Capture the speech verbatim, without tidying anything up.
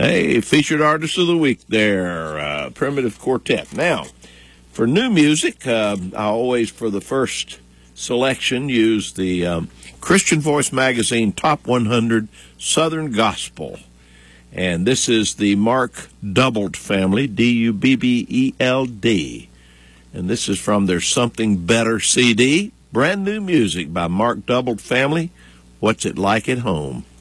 Hey, featured artist of the week there, uh, Primitive Quartet. Now, for new music, uh, I always, for the first selection, use the um, Christian Voice Magazine Top one hundred Southern Gospel. And this is the Mark Doubled family, D U B B E L D. And this is from their Something Better C D. Brand new music by Mark Doubled family. What's It Like at Home?